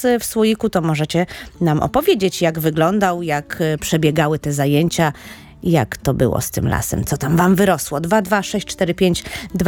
las w słoiku, to możecie nam opowiedzieć, jak wyglądał, jak przebiegały te zajęcia, jak to było z tym lasem, co tam wam wyrosło. 22645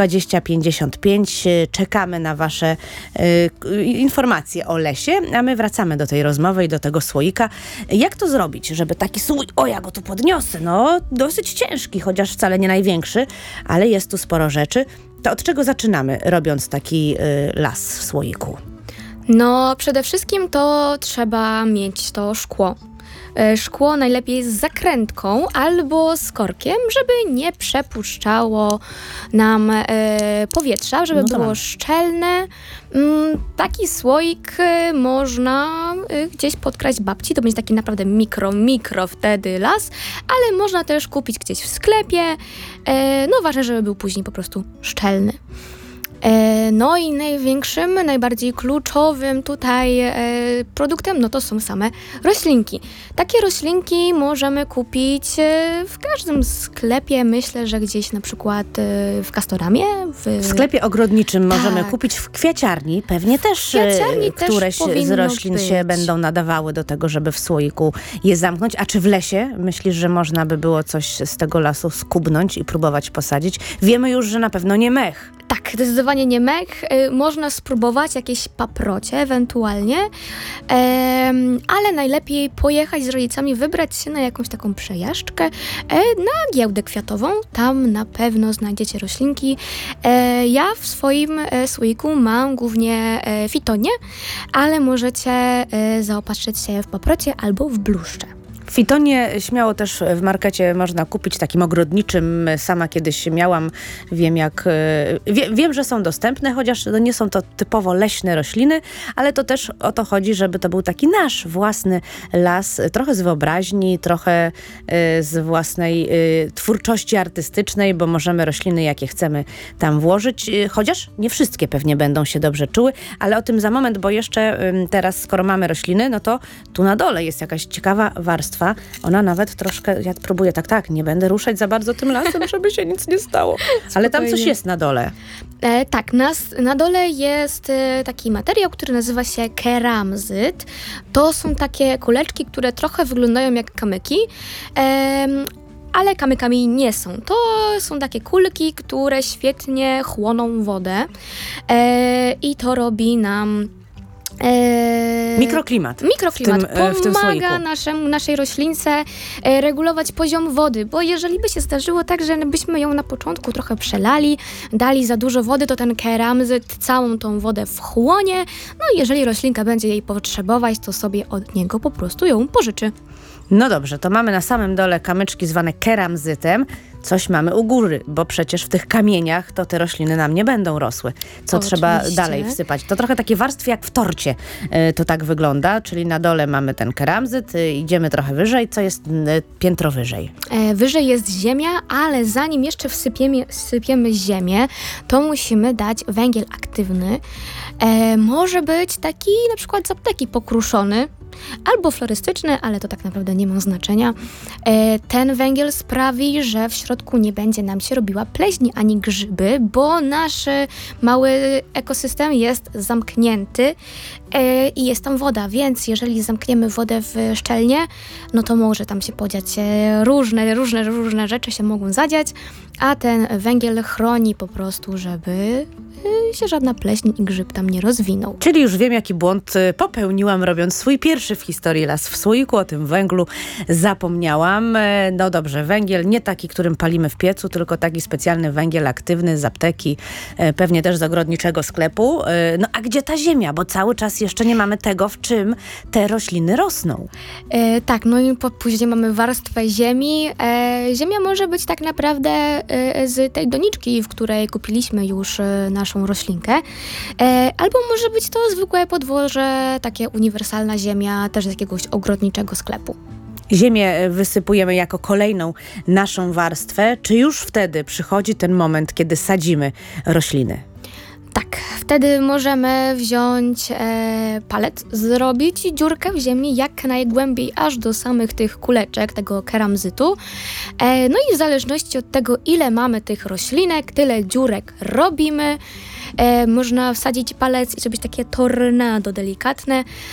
2055. Czekamy na wasze informacje o lesie, a my wracamy do tej rozmowy i do tego słoika. Jak to zrobić, żeby taki słoik, ja go tu podniosę, dosyć ciężki, chociaż wcale nie największy, ale jest tu sporo rzeczy. To od czego zaczynamy, robiąc taki las w słoiku? No, przede wszystkim to trzeba mieć to szkło. Szkło najlepiej z zakrętką albo z korkiem, żeby nie przepuszczało nam powietrza, żeby było szczelne. Taki słoik można gdzieś podkraść babci, to będzie taki naprawdę mikro wtedy las, ale można też kupić gdzieś w sklepie. Ważne, żeby był później po prostu szczelny. No i największym, najbardziej kluczowym tutaj produktem, to są same roślinki. Takie roślinki możemy kupić w każdym sklepie, myślę, że gdzieś na przykład w Castoramie. W sklepie ogrodniczym możemy kupić, w kwiaciarni pewnie też któreś z roślin się będą nadawały do tego, żeby w słoiku je zamknąć. A czy w lesie myślisz, że można by było coś z tego lasu skubnąć i próbować posadzić? Wiemy już, że na pewno nie mech. Tak, zdecydowanie nie mech. Można spróbować jakieś paprocie ewentualnie, ale najlepiej pojechać z rodzicami, wybrać się na jakąś taką przejażdżkę na giełdę kwiatową. Tam na pewno znajdziecie roślinki. Ja w swoim słoiku mam głównie fitonie, ale możecie zaopatrzyć się w paprocie albo w bluszcze. Fitonie śmiało też w markecie można kupić, takim ogrodniczym. Sama kiedyś miałam, wiem, że są dostępne, chociaż nie są to typowo leśne rośliny, ale to też o to chodzi, żeby to był taki nasz własny las, trochę z wyobraźni, trochę z własnej twórczości artystycznej, bo możemy rośliny, jakie chcemy, tam włożyć, chociaż nie wszystkie pewnie będą się dobrze czuły, ale o tym za moment, bo jeszcze teraz, skoro mamy rośliny, to tu na dole jest jakaś ciekawa warstwa. Ona nawet troszkę, ja próbuję nie będę ruszać za bardzo tym lasem, żeby się nic nie stało. Ale tam coś jest na dole. Tak, na dole jest taki materiał, który nazywa się keramzyt. To są takie kuleczki, które trochę wyglądają jak kamyki, ale kamykami nie są. To są takie kulki, które świetnie chłoną wodę i to robi nam mikroklimat pomaga naszej roślince regulować poziom wody, bo jeżeli by się zdarzyło tak, że byśmy ją na początku trochę przelali, dali za dużo wody, to ten keramzyt całą tą wodę wchłonie, i jeżeli roślinka będzie jej potrzebować, to sobie od niego po prostu ją pożyczy. No dobrze, to mamy na samym dole kamyczki zwane keramzytem. Coś mamy u góry, bo przecież w tych kamieniach to te rośliny nam nie będą rosły. Co trzeba dalej wsypać? To trochę takie warstwy jak w torcie to tak wygląda, czyli na dole mamy ten keramzyt, idziemy trochę wyżej. Co jest piętro wyżej? Wyżej jest ziemia, ale zanim jeszcze wsypiemy ziemię, to musimy dać węgiel aktywny. Może być taki na przykład z apteki pokruszony, albo florystyczny, ale to tak naprawdę nie ma znaczenia. Ten węgiel sprawi, że w środku nie będzie nam się robiła pleśń ani grzyby, bo nasz mały ekosystem jest zamknięty i jest tam woda, więc jeżeli zamkniemy wodę szczelnie, to może tam się podziać różne rzeczy się mogą zadziać, a ten węgiel chroni po prostu, żeby się żadna pleśń i grzyb tam nie rozwinął. Czyli już wiem, jaki błąd popełniłam, robiąc swój pierwszy w historii las w słoiku. O tym węglu zapomniałam. No dobrze, węgiel nie taki, którym palimy w piecu, tylko taki specjalny węgiel aktywny z apteki, pewnie też z ogrodniczego sklepu. A gdzie ta ziemia? Bo cały czas jeszcze nie mamy tego, w czym te rośliny rosną. Tak, i później mamy warstwę ziemi. Ziemia może być tak naprawdę z tej doniczki, w której kupiliśmy już naszą roślinkę. Albo może być to zwykłe podwórze, takie uniwersalna ziemia, też z jakiegoś ogrodniczego sklepu. Ziemię wysypujemy jako kolejną naszą warstwę. Czy już wtedy przychodzi ten moment, kiedy sadzimy rośliny? Tak, wtedy możemy wziąć palet, zrobić dziurkę w ziemi jak najgłębiej, aż do samych tych kuleczek, tego keramzytu. I w zależności od tego, ile mamy tych roślinek, tyle dziurek robimy. Można wsadzić palec i zrobić takie tornado delikatne,